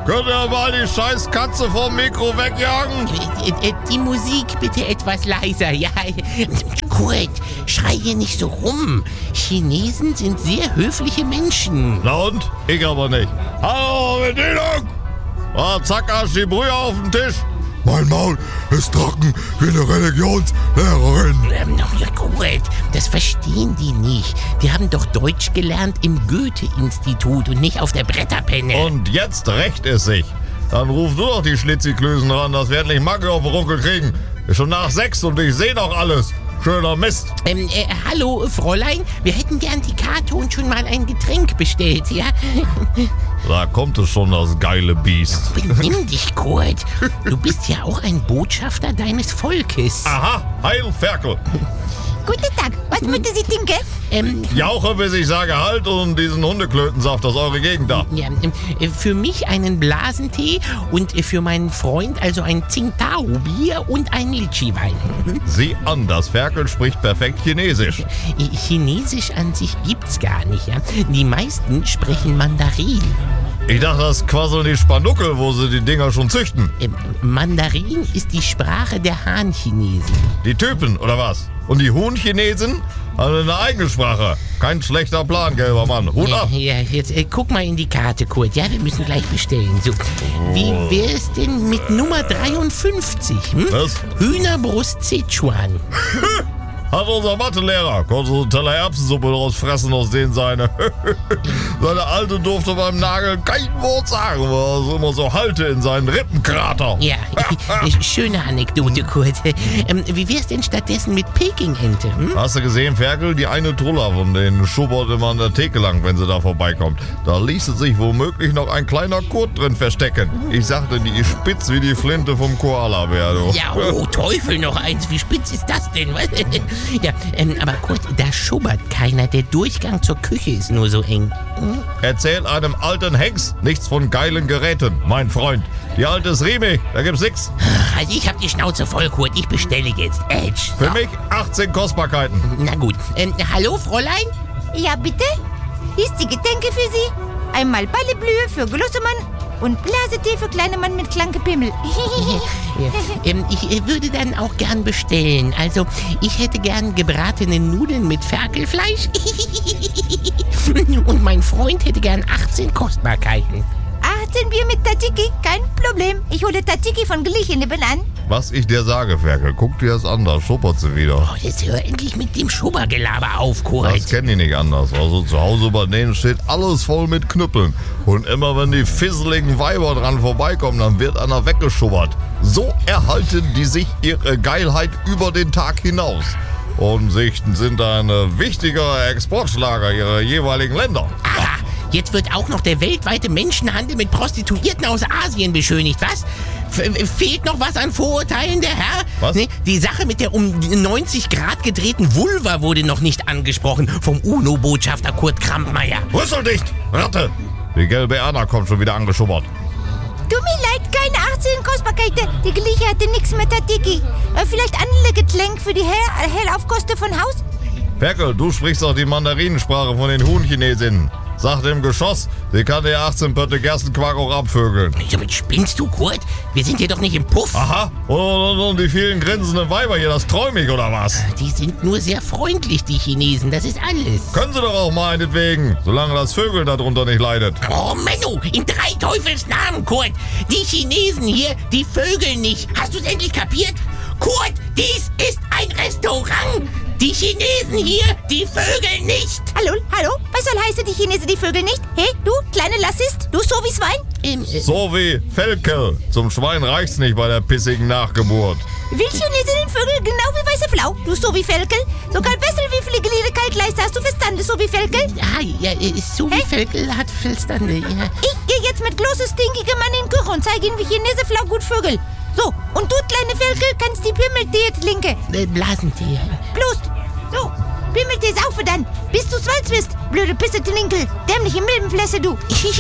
Könnt ihr mal die scheiß Katze vom Mikro wegjagen? Die Musik bitte etwas leiser, ja. Kurt, schrei hier nicht so rum. Chinesen sind sehr höfliche Menschen. Na und? Ich aber nicht. Hallo, Bedienung! Zack, Arsch, die Brühe auf den Tisch. Mein Maul ist trocken wie eine Religionslehrerin. Ja, Kurt, das verstehen die nicht. Die haben doch Deutsch gelernt im Goethe-Institut und nicht auf der Bretterpenne. Und jetzt rächt es sich. Dann ruf du doch die Schlitziklösen ran, dass wir endlich Macke auf den Ruckel kriegen. Ist schon nach 6 und ich sehe doch alles. Schöner Mist. Hallo, Fräulein. Wir hätten gern die Karte und schon mal ein Getränk bestellt, ja? Da kommt es schon, das geile Biest. Benimm dich, Kurt. Du bist ja auch ein Botschafter deines Volkes. Aha, Heil Ferkel. Guten Tag, was möchten Sie trinken? Jauche, bis ich sage Halt und diesen Hundeklötensaft aus eurer Gegend da. Ja, für mich einen Blasentee und für meinen Freund also ein Tsingtao-Bier und ein Litschi-Wein. Sieh an, das Ferkel spricht perfekt Chinesisch. Chinesisch an sich gibt's gar nicht, ja. Die meisten sprechen Mandarin. Ich dachte, das quasseln die Spanuckel, wo sie die Dinger schon züchten. Mandarin ist die Sprache der Han-Chinesen. Die Typen, oder was? Und die Huhn-Chinesen haben eine eigene Sprache. Kein schlechter Plan, gelber Mann. Hut ab. Ja, jetzt guck mal in die Karte, Kurt. Ja, wir müssen gleich bestellen. So, wie wär's denn mit Nummer 53? Was? Hühnerbrust Sichuan. Hat unser Mathelehrer. Konnte so einen Teller Erbsensuppe draus fressen, aus denen seine Alte durfte beim Nageln kein Wort sagen, weil er immer so Halte in seinen Rippenkrater. Ja, schöne Anekdote, Kurt. Wie wär's denn stattdessen mit Peking-Ente? Hast du gesehen, Ferkel? Die eine Truller von denen schubbert immer an der Theke lang, wenn sie da vorbeikommt. Da ließe sich womöglich noch ein kleiner Kurt drin verstecken. Ich sagte, die ist spitz wie die Flinte vom Koala-Bär, du. Ja, oh Teufel, noch eins. Wie spitz ist das denn? Ja, aber Kurt, da schubbert keiner. Der Durchgang zur Küche ist nur so eng. Erzähl einem alten Hengst nichts von geilen Geräten, mein Freund. Die alte ist riemig, da gibt's nix. Also ich hab die Schnauze voll, Kurt. Ich bestelle jetzt Edge. Für mich 18 Kostbarkeiten. Na gut. Hallo, Fräulein? Ja, bitte? Hier ist die Getränke für Sie. Einmal Balleblühe für Glossemann und Blasetee für kleine Mann mit klanke Pimmel. Ich würde dann auch gern bestellen. Also, ich hätte gern gebratene Nudeln mit Ferkelfleisch. Und mein Freund hätte gern 18 Kostbarkeiten. 18 Bier mit Tzatziki, kein Problem. Ich hole Tzatziki von Gliche nebenan. Was ich dir sage, Ferkel, guck dir das an, da schuppert sie wieder. Oh, jetzt hör endlich mit dem Schubbergelaber auf, Kurt. Das kennen die nicht anders. Also zu Hause bei denen steht alles voll mit Knüppeln. Und immer wenn die fisseligen Weiber dran vorbeikommen, dann wird einer weggeschubbert. So erhalten die sich ihre Geilheit über den Tag hinaus. Und sind ein wichtiger Exportschlager ihrer jeweiligen Länder. Aha, jetzt wird auch noch der weltweite Menschenhandel mit Prostituierten aus Asien beschönigt, was? Fehlt noch was an Vorurteilen, der Herr? Was? Nee, die Sache mit der um 90 Grad gedrehten Vulva wurde noch nicht angesprochen vom UNO-Botschafter Kurt Krampmeier. Rüsseldicht, Ratte! Die gelbe Erna kommt schon wieder angeschubbert. Tut mir leid, keine 18 Kostbarkeiten. Die Gliche hatte nix mit Tzatziki. Vielleicht andere Getränk für die Hellaufkosten von Haus? Ferkel, du sprichst doch die Mandarinensprache von den Huhn-Chinesinnen. Sagt im Geschoss, sie kann dir 18 Pötte Gerstenquark auch abvögeln. Damit spinnst du, Kurt? Wir sind hier doch nicht im Puff. Aha, und die vielen grinsenden Weiber hier, das träumig oder was? Die sind nur sehr freundlich, die Chinesen, das ist alles. Können sie doch auch meinetwegen, solange das Vögel darunter nicht leidet. Oh, Menno, in 3 Teufels Namen, Kurt. Die Chinesen hier, die vögeln nicht. Hast du es endlich kapiert? Kurt, dies ist ein Restaurant. Die Chinesen hier, die vögeln nicht. Hallo? Was soll heißen, die Chinesen, die Vögel nicht? Hey, du, kleine Lassist, du so wie Schwein? So wie Felkel. Zum Schwein reicht's nicht bei der pissigen Nachgeburt. Will Chinesen den Vögel genau wie weiße Flau? Du so wie Felkel? Sogar besser wie viele Glieder Kaltleiste, hast du verstanden, so wie Felkel? Ja, so wie Felkel hat verstanden, ja. Ich gehe jetzt mit großes stinkiger Mann in die Küche und zeige ihm, wie Chinesen Flau gut Vögel. So, und du, kleine Felkel, kannst die Pimmeltee jetzt linke. Blasentee. Bloß. So, Pimmeltee saufe dann, bis du schwarz bist, blöde Pisse-Tinkel, dämliche Milbenflässe, du.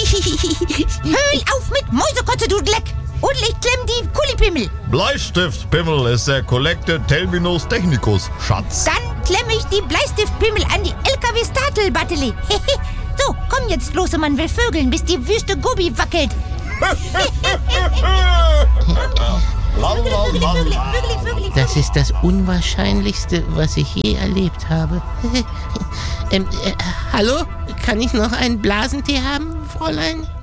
Höhl auf mit Mäusekotze, du Dreck. Und ich klemm die Kulipimmel. Bleistiftpimmel ist der Collected Terminus Technicus, Schatz. Dann klemm ich die Bleistiftpimmel an die LKW-Startel-Batterie. So, komm jetzt, Glossemann will vögeln, bis die Wüste Gobi wackelt. Das ist das Unwahrscheinlichste, was ich je erlebt habe. Hallo? Kann ich noch einen Blasentee haben, Fräulein?